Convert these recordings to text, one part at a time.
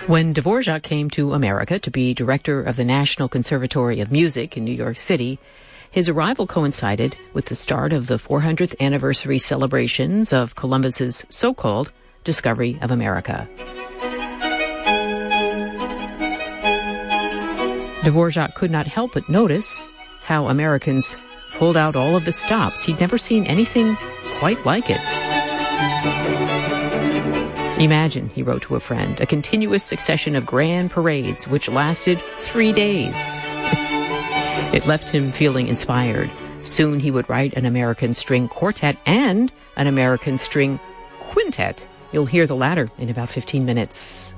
When Dvorak came to America to be director of the National Conservatory of Music in New York City, his arrival coincided with the start of the 400th anniversary celebrations of Columbus's so-called discovery of America. Dvorak could not help but notice how Americans pulled out all of the stops. He'd never seen anything quite like it. Imagine, he wrote to a friend, a continuous succession of grand parades which lasted 3 days. It left him feeling inspired. Soon he would write an American string quartet and an American string quintet. You'll hear the latter in about 15 minutes.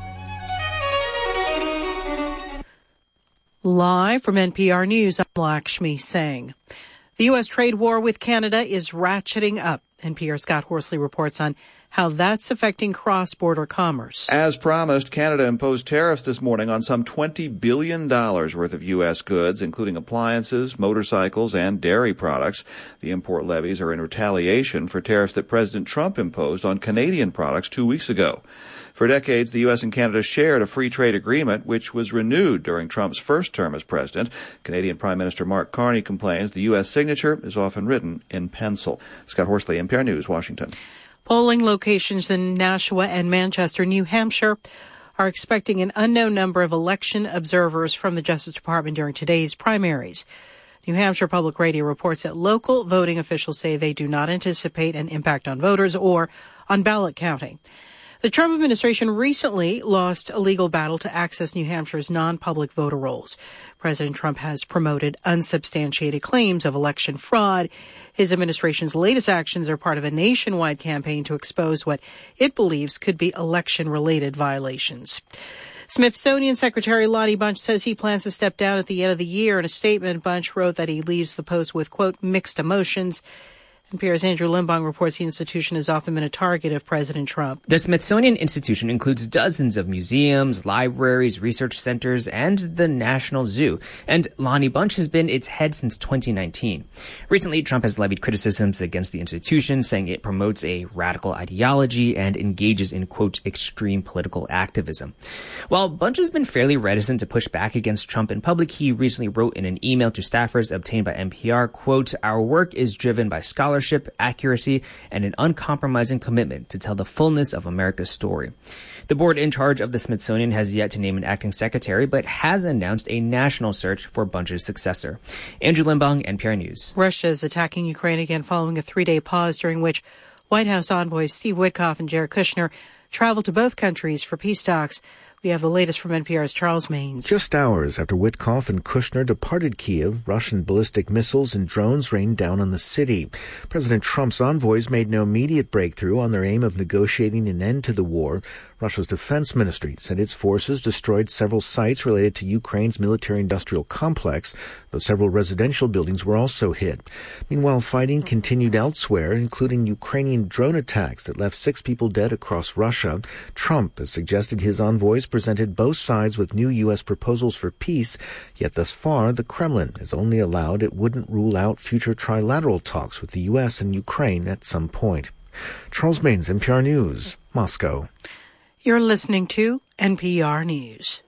Live from NPR News, I'm Lakshmi Singh. The U.S. trade war with Canada is ratcheting up. NPR's Scott Horsley reports on how that's affecting cross-border commerce. As promised, Canada imposed tariffs this morning on some $20 billion worth of U.S. goods, including appliances, motorcycles, and dairy products. The import levies are in retaliation for tariffs that President Trump imposed on Canadian products 2 weeks ago. For decades, the U.S. and Canada shared a free trade agreement, which was renewed during Trump's first term as president. Canadian Prime Minister Mark Carney complains the U.S. signature is often written in pencil. Scott Horsley, NPR News, Washington. Polling locations in Nashua and Manchester, New Hampshire, are expecting an unknown number of election observers from the Justice Department during today's primaries. New Hampshire Public Radio reports that local voting officials say they do not anticipate an impact on voters or on ballot counting. The Trump administration recently lost a legal battle to access New Hampshire's non-public voter rolls. President Trump has promoted unsubstantiated claims of election fraud. His administration's latest actions are part of a nationwide campaign to expose what it believes could be election-related violations. Smithsonian Secretary Lonnie Bunch says he plans to step down at the end of the year. In a statement, Bunch wrote that he leaves the post with, quote, mixed emotions. NPR's Andrew Limbong reports the institution has often been a target of President Trump. The Smithsonian Institution includes dozens of museums, libraries, research centers, and the National Zoo. And Lonnie Bunch has been its head since 2019. Recently, Trump has levied criticisms against the institution, saying it promotes a radical ideology and engages in, quote, extreme political activism. While Bunch has been fairly reticent to push back against Trump in public, he recently wrote in an email to staffers obtained by NPR, quote, our work is driven by scholarship, accuracy, and an uncompromising commitment to tell the fullness of America's story. The board in charge of the Smithsonian has yet to name an acting secretary, but has announced a national search for Bunch's successor. Andrew Limbong, NPR News. Russia is attacking Ukraine again following a 3-day pause during which White House envoys Steve Witkoff and Jared Kushner traveled to both countries for peace talks. We have the latest from NPR's Charles Maines. Just hours after Witkoff and Kushner departed Kiev, Russian ballistic missiles and drones rained down on the city. President Trump's envoys made no immediate breakthrough on their aim of negotiating an end to the war. Russia's defense ministry said its forces destroyed several sites related to Ukraine's military-industrial complex, though several residential buildings were also hit. Meanwhile, fighting continued elsewhere, including Ukrainian drone attacks that left 6 people dead across Russia. Trump has suggested his envoys presented both sides with new U.S. proposals for peace, yet thus far the Kremlin has only allowed it wouldn't rule out future trilateral talks with the U.S. and Ukraine at some point. Charles Maines, NPR News, Moscow. You're listening to NPR News.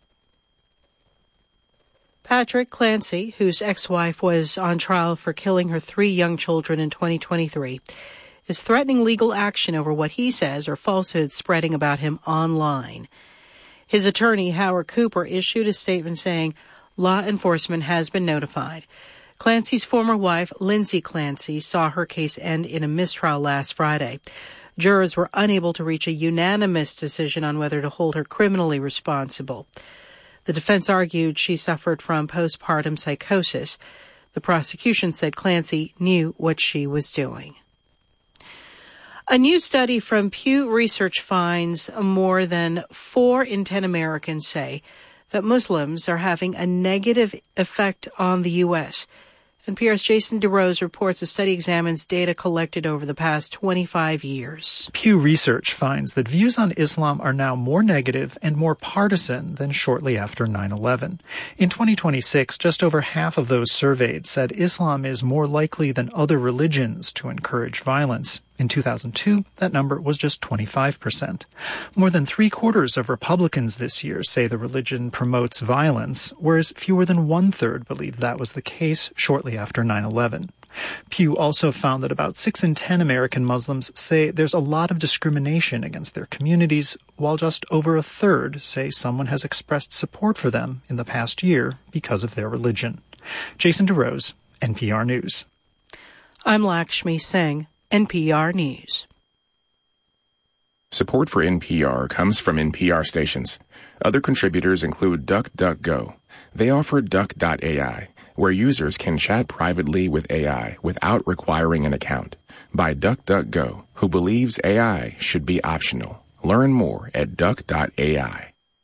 Patrick Clancy, whose ex-wife was on trial for killing her 3 young children in 2023, is threatening legal action over what he says are falsehoods spreading about him online. His attorney, Howard Cooper, issued a statement saying law enforcement has been notified. Clancy's former wife, Lindsay Clancy, saw her case end in a mistrial last Friday. Jurors were unable to reach a unanimous decision on whether to hold her criminally responsible. The defense argued she suffered from postpartum psychosis. The prosecution said Clancy knew what she was doing. A new study from Pew Research finds more than 4 in 10 Americans say that Muslims are having a negative effect on the U.S. NPR's Jason DeRose reports the study examines data collected over the past 25 years. Pew Research finds that views on Islam are now more negative and more partisan than shortly after 9/11. In 2026, just over half of those surveyed said Islam is more likely than other religions to encourage violence. In 2002, that number was just 25%. More than 3/4 of Republicans this year say the religion promotes violence, whereas fewer than 1/3 believe that was the case shortly after 9/11. Pew also found that about 6 in 10 American Muslims say there's a lot of discrimination against their communities, while just over 1/3 say someone has expressed support for them in the past year because of their religion. Jason DeRose, NPR News. I'm Lakshmi Singh, NPR News. Support for NPR comes from NPR stations. Other contributors include DuckDuckGo. They offer Duck.ai, where users can chat privately with AI without requiring an account. By DuckDuckGo, who believes AI should be optional. Learn more at Duck.ai.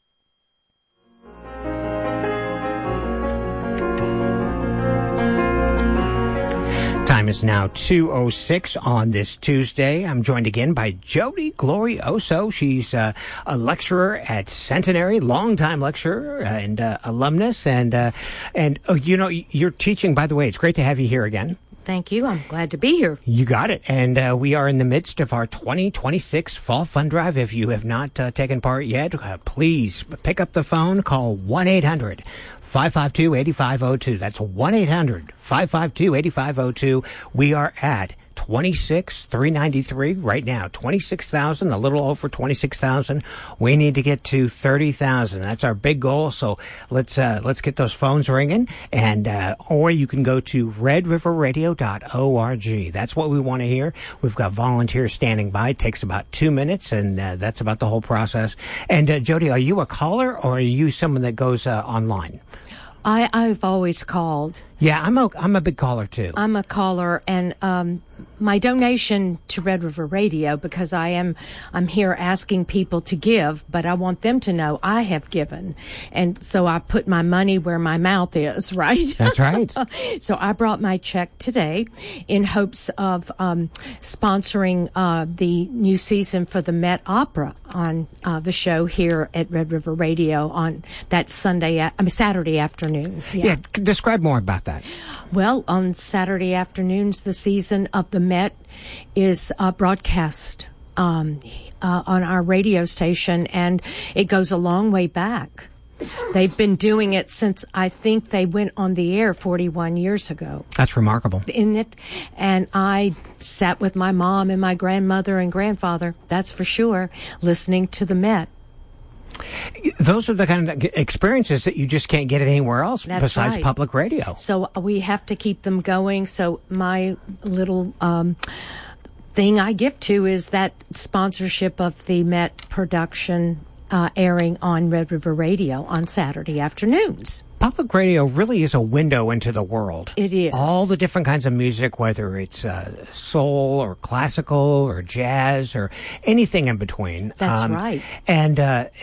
Time is now 2:06 on this Tuesday. I'm joined again by Jody Glorioso. She's a lecturer at Centenary, longtime lecturer and alumnus. And you're teaching, by the way. It's great to have you here again. Thank you. I'm glad to be here. You got it. And we are in the midst of our 2026 Fall Fund Drive. If you have not taken part yet, please pick up the phone, call 1-800-552-8502. That's 1-800-552-8502. We are at 26,393 right now. 26,000, a little over 26,000. We need to get to 30,000. That's our big goal. So let's get those phones ringing, and or you can go to redriverradio.org. That's what we want to hear. We've got volunteers standing by. It takes about 2 minutes, and that's about the whole process. And Jody, are you a caller or are you someone that goes online? I've always called. Yeah, I'm a big caller too. I'm a caller, and my donation to Red River Radio, because I'm here asking people to give, but I want them to know I have given, and so I put my money where my mouth is. Right. That's right. So I brought my check today in hopes of sponsoring the new season for the Met Opera on the show here at Red River Radio on that Saturday afternoon. Yeah, describe more about that. Well, on Saturday afternoons, the season of the Met is broadcast on our radio station, and it goes a long way back. They've been doing it since I think they went on the air 41 years ago. That's remarkable. Isn't it? And I sat with my mom and my grandmother and grandfather, that's for sure, listening to the Met. Those are the kind of experiences that you just can't get anywhere else besides public radio. So we have to keep them going. So my little thing I give to is that sponsorship of the Met production airing on Red River Radio on Saturday afternoons. Public radio really is a window into the world. It is. All the different kinds of music, whether it's soul or classical or jazz or anything in between. That's right. And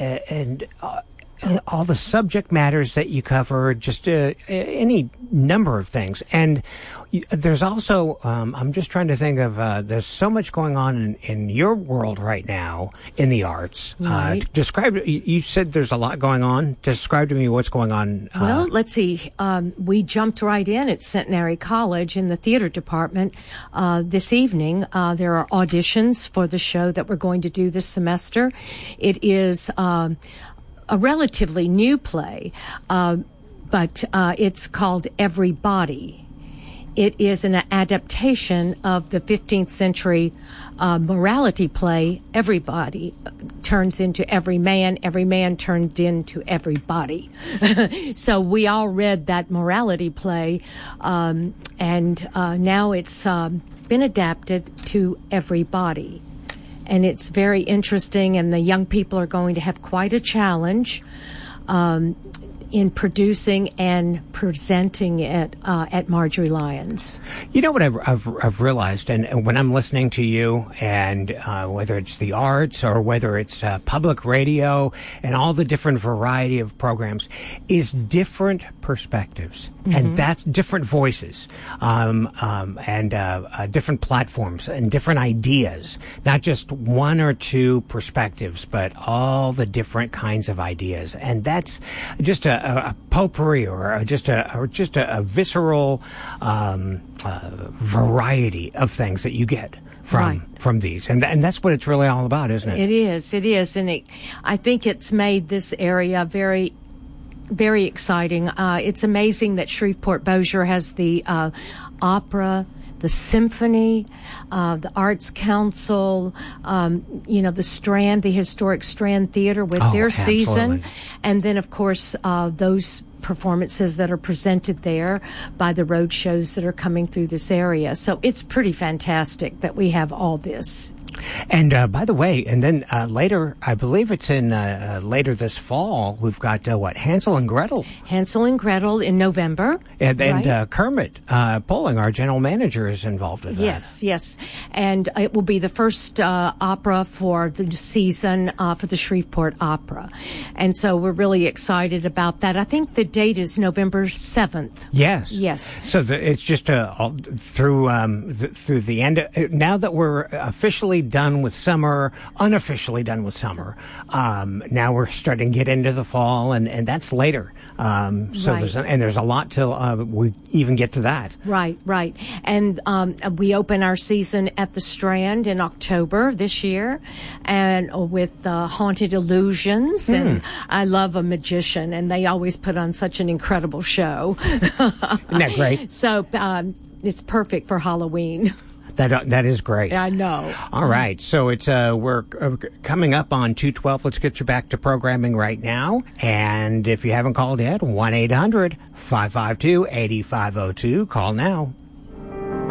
all the subject matters that you cover, just any number of things. And there's also, I'm just trying to think of, there's so much going on in your world right now in the arts. Right. Describe, you said there's a lot going on. Describe to me what's going on. Well, let's see. We jumped right in at Centenary College in the theater department this evening. There are auditions for the show that we're going to do this semester. It is a relatively new play, but it's called Everybody. It is an adaptation of the 15th century morality play, Everybody turns into every man turned into everybody. So we all read that morality play, and now it's been adapted to Everybody. And it's very interesting, and the young people are going to have quite a challenge in producing and presenting it at Marjorie Lyons. You know what I've realized, and when I'm listening to you, and whether it's the arts or whether it's public radio and all the different variety of programs, is different perspectives, and that's different voices, and different platforms and different ideas, not just one or two perspectives, but all the different kinds of ideas, and that's just a potpourri or just a visceral variety of things that you get. from these. And that's what it's really all about, isn't it? It is. And I think it's made this area very, very exciting. It's amazing that Shreveport-Bossier has the opera, the symphony, the Arts Council, the Strand, the historic Strand Theater with their season. And then, of course, those performances that are presented there by the road shows that are coming through this area. So it's pretty fantastic that we have all this. And by the way, and then later, I believe it's in later this fall, we've got Hansel and Gretel. Hansel and Gretel in November. And Kermit Poling, our general manager, is involved with that. Yes. And it will be the first opera for the season for the Shreveport Opera. And so we're really excited about that. I think the date is November 7th. Yes. So it's just through the end. Now that we're officially done with summer, unofficially done with summer. Now we're starting to get into the fall, and that's later. There's a lot till we even get to that. Right. And we open our season at the Strand in October this year, and with Haunted Illusions. And I love a magician, and they always put on such an incredible show. Isn't that great? So it's perfect for Halloween. That is great. I know. All right. So it's we're coming up on 2:12. Let's get you back to programming right now. And if you haven't called yet, 1-800-552-8502. Call now.